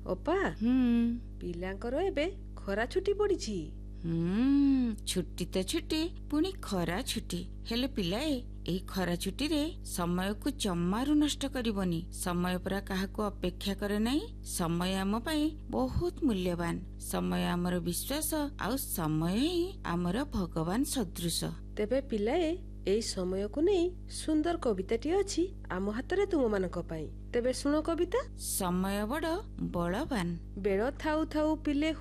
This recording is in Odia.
ଅପା ପିଲାଙ୍କର ଏବେ ଖରା ଛୁଟି ପଡିଛି। ଛୁଟି ତ ଛୁଟି ପୁଣି ଖରା ଛୁଟି। ହେଲେ ପିଲାଏ, ଏଇ ଖରା ଛୁଟିରେ ସମୟକୁ ଜମାରୁ ନଷ୍ଟ କରିବନି। ସମୟ ପରା କାହାକୁ ଅପେକ୍ଷା କରେ ନାହିଁ। ସମୟ ଆମ ପାଇଁ ବହୁତ ମୂଲ୍ୟବାନ। ସମୟ ଆମର ବିଶ୍ୱାସ, ଆଉ ସମୟ ହିଁ ଆମର ଭଗବାନ ସଦୃଶ। ତେବେ ପିଲାଏ, ଏଇ ସମୟକୁ ନେଇ ସୁନ୍ଦର କବିତାଟିଏ ଅଛି ଆମ ହାତରେ ତୁମମାନଙ୍କ ପାଇଁ। ତେବେ ଶୁଣ କବିତା। ସମୟ ବଡ଼ ବଳବାନ, ବେଳ ଥାଉ ଥାଉ ପିଲେ